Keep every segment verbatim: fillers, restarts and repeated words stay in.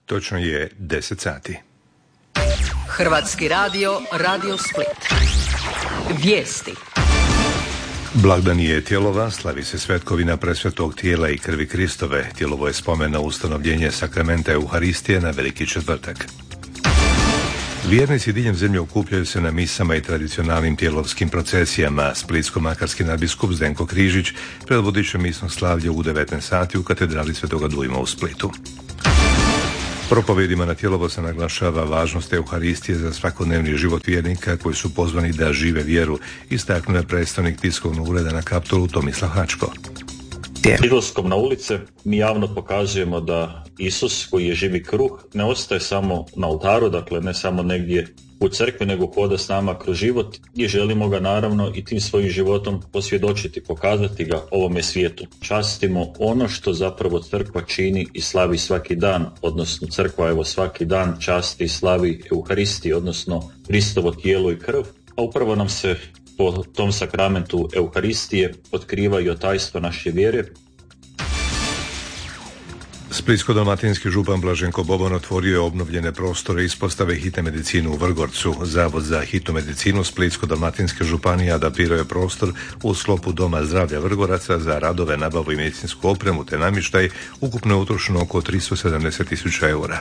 Točno je deset sati. Hrvatski radio, Radio Split. Vijesti. Blagdan je Tjelova, slavi se svetkovina presvetog tijela i krvi Kristove. Tjelovo je spomen na ustanovljenje sakramenta Euharistije na Veliki četvrtak. Vjernici diljem zemlje okupljaju se na misama i tradicionalnim tjelovskim procesijama. Splitsko-makarski nadbiskup Zdenko Križić predvodit će misno slavlje u devetnaest sati u katedrali Svetoga Dujma u Splitu. Propovedima na Tjelovo se naglašava važnost Euharistije za svakodnevni život vjernika koji su pozvani da žive vjeru, istaknuo je predstavnik tiskovnog ureda na Kaptolu Tomislav Hačko. Izlaskom na ulice mi javno pokazujemo da Isus, koji je živi kruh, ne ostaje samo na oltaru, dakle ne samo negdje u crkvi, nego hoda s nama kroz život i želimo ga naravno i tim svojim životom posvjedočiti, pokazati ga ovome svijetu. Častimo ono što zapravo crkva čini i slavi svaki dan, odnosno crkva evo svaki dan časti i slavi Euharistiji, odnosno Kristovo tijelo i krv, a upravo nam se po tom sakramentu Euharistije otkrivaju tajstva naše vjere. Splitsko-dalmatinski župan Blaženko Boban otvorio je obnovljene prostore ispostave hitne medicine u Vrgorcu. Zavod za hitnu medicinu Splitsko-dalmatinske županije adaptirao je prostor u sklopu Doma zdravlja Vrgoraca za radove, nabavu i medicinsku opremu te namještaj. Ukupno je utrošeno oko tristo sedamdeset tisuća eura.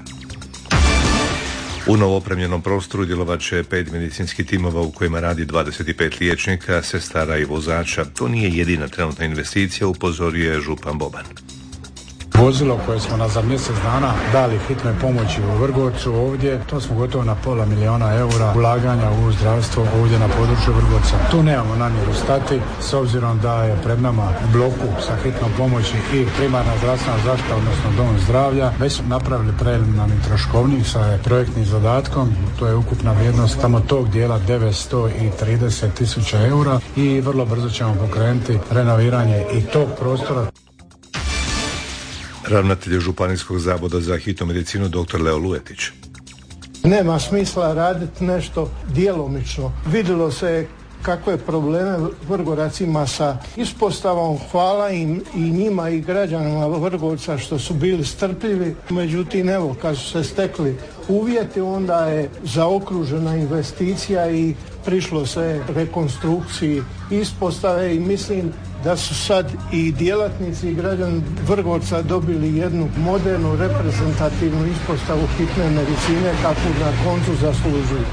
U novoopremljenom prostoru djelovat će pet medicinskih timova u kojima radi dvadeset pet liječnika, sestara i vozača. To nije jedina trenutna investicija, upozorio je župan Boban. Vozilo koje smo na za mjesec dana dali hitnoj pomoći u Vrgorcu ovdje, to smo gotovo na pola miliona eura ulaganja u zdravstvo ovdje na području Vrgorca. Tu nemamo namjeru stati, s obzirom da je pred nama u bloku sa hitnom pomoći i primarna zdravstvena zaštita, odnosno dom zdravlja. Već smo napravili preliminarni troškovnik sa projektnim zadatkom, to je ukupna vrijednost tamo tog dijela devetsto trideset tisuća eura i vrlo brzo ćemo pokrenuti renoviranje i tog prostora. Ravnatelj Županijskog zavoda za hitnu medicinu dr. Leo Luetić. Nema smisla raditi nešto djelomično. Vidjelo se kakve probleme Vrgorac ima sa ispostavom. Hvala im i njima i građanima Vrgorca što su bili strpljivi. Međutim, evo, kad su se stekli uvjeti, onda je zaokružena investicija i prišlo se rekonstrukciji ispostave i mislim da su sad i djelatnici i građani Vrgorca dobili jednu modernu reprezentativnu ispostavu hitne medicine kakvu na koncu zaslužuju.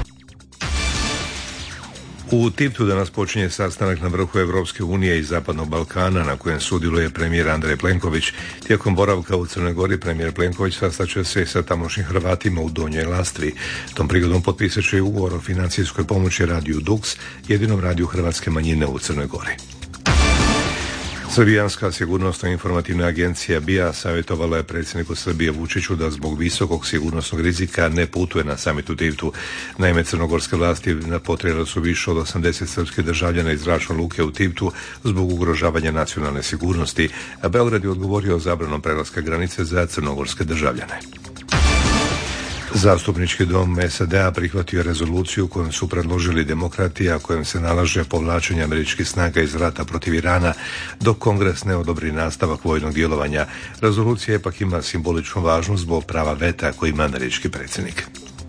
U Tivtu danas počinje sastanak na vrhu Europske unije i Zapadnog Balkana na kojem sudjeluje premijer Andrej Plenković. Tijekom boravka u Crnoj Gori premijer Plenković sastaće se sa tamošnjim Hrvatima u Donjoj Lastvi. Tom prigodom potpisat će ugovor o financijskoj pomoći radiju Dux, jedinom radiju hrvatske manjine u Crnoj Gori. Srbijanska sigurnosno-informativna agencija B I A savjetovala je predsjedniku Srbije Vučiću da zbog visokog sigurnosnog rizika ne putuje na samit u Tivtu. Naime, crnogorske vlasti potjerale su više od osamdeset srpskih državljana iz zračne luke u Tivtu zbog ugrožavanja nacionalne sigurnosti, a Beograd je odgovorio zabranom prelaska granice za crnogorske državljane. Zastupnički dom S A D-a prihvatio rezoluciju kojom su predložili demokrati, a kojom se nalaže povlačenje američkih snaga iz rata protiv Irana, dok Kongres ne odobri nastavak vojnog djelovanja. Rezolucija ipak ima simboličnu važnost zbog prava veta koji ima američki predsjednik.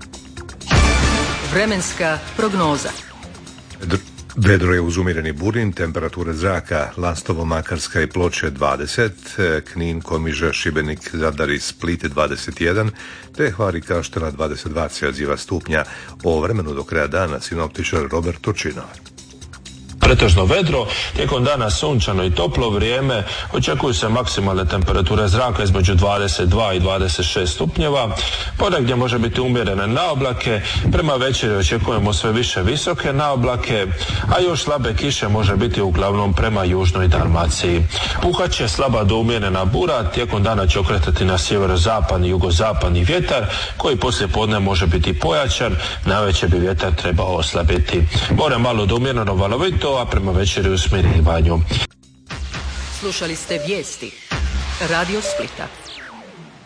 Vremenska prognoza. Vedro je uz umjereni burin, temperature zraka Lastovo, Makarska i Ploče dvadeset, Knin, Komiža, Šibenik, Zadar i Split dvadeset jedan, te Hvar i Kaštela dvadeset dva Celzijeva stupnja. O vremenu do kraja dana sinoptičar Robert Turčinov. Pretežno vedro, tijekom dana sunčano i toplo vrijeme, očekuju se maksimalne temperature zraka između dvadeset dva i dvadeset šest stupnjeva, ponegdje može biti umjerene naoblake, prema večeri očekujemo sve više visoke naoblake, a još slabe kiše može biti uglavnom prema južnoj Dalmaciji. Puhat će slaba do umjerena bura, tijekom dana će okretati na sjeverozapadni i jugozapadni vjetar, koji poslije podne može biti pojačan, navečer bi vjetar trebao oslabiti. More malo do umjereno valovito, a prema večeri u smirivanju. Slušali ste vijesti Radio Splita.